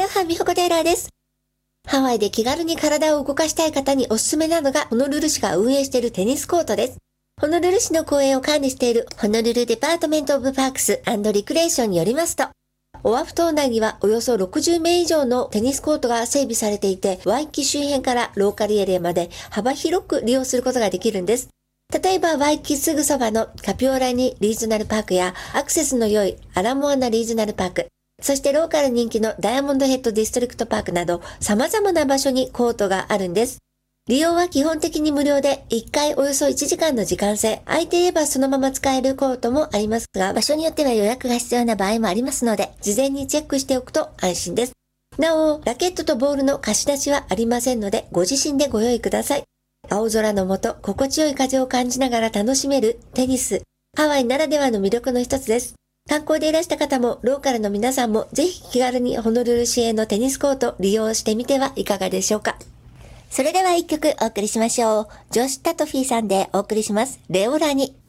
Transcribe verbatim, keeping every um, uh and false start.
ロハ美穂子テイラーです。ハワイで気軽に体を動かしたい方におすすめなのがホノルル市が運営しているテニスコートです。ホノルル市の公園を管理しているホノルルデパートメントオブパークス&リクレーションによりますと、オアフ島内にはおよそろくじゅうめい以上のテニスコートが整備されていて、ワイキ周辺からローカルエリアまで幅広く利用することができるんです。例えばワイキすぐそばのカピオラニリージョナルパークやアクセスの良いアラモアナリージョナルパーク、そしてローカル人気のダイヤモンドヘッドディストリクトパークなど様々な場所にコートがあるんです。利用は基本的に無料でいっかいおよそいちじかんの時間制、空いていればそのまま使えるコートもありますが、場所によっては予約が必要な場合もありますので、事前にチェックしておくと安心です。なお、ラケットとボールの貸し出しはありませんので、ご自身でご用意ください。青空の下、心地よい風を感じながら楽しめるテニス。ハワイならではの魅力の一つです。観光でいらした方も、ローカルの皆さんも、ぜひ気軽にホノルル市営のテニスコート利用してみてはいかがでしょうか。それでは一曲お送りしましょう。ジョシュ・タトフィーさんでお送りします。レオラニ。